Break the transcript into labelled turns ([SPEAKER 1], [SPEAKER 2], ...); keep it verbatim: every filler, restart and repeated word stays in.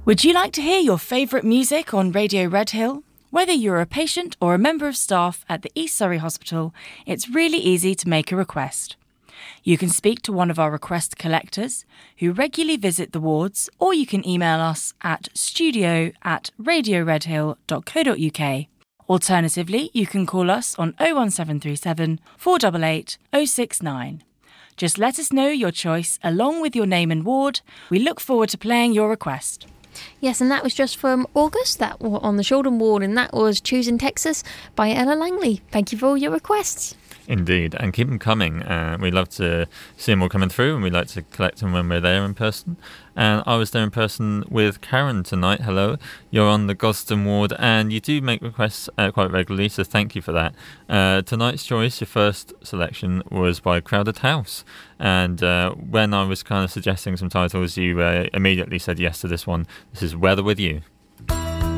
[SPEAKER 1] Would you like to hear your favourite music on Radio Redhill? Whether you're a patient or a member of staff at the East Surrey Hospital, it's really easy to make a request. You can speak to one of our request collectors who regularly visit the wards, or you can email us at studio at radioredhill.co.uk. Alternatively, you can call us on oh one seven three seven, four eight eight, oh six nine. Just let us know your choice along with your name and ward. We look forward to playing your request.
[SPEAKER 2] Yes, and that was just from August, that was on the Shaldon ward, and that was Choosing Texas by Ella Langley. Thank you for all your requests.
[SPEAKER 3] Indeed, and keep them coming. Uh, we love to see them all coming through, and we like to collect them when we're there in person. And I was there in person with Karen tonight. Hello, you're on the Gosden ward, and you do make requests uh, quite regularly, so thank you for that. Uh, tonight's choice, your first selection, was by Crowded House. And uh, when I was kind of suggesting some titles, you uh, immediately said yes to this one. This is Weather With You.